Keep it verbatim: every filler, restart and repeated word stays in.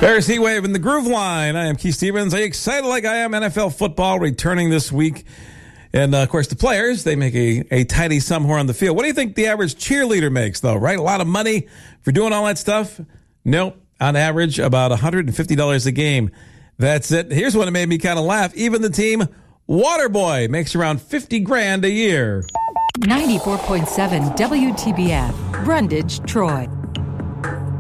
There's Heat Wave in the Groove Line. I am Keith Stevens. Are you excited like I am? N F L football returning this week. And, uh, of course, the players, they make a, a tidy sum here on the field. What do you think the average cheerleader makes, though, right? A lot of money for doing all that stuff? Nope. On average, about one hundred fifty dollars a game. That's it. Here's one that made me kind of laugh. Even the team Waterboy makes around fifty grand a year. ninety-four point seven W T B F, Brundage, Troy.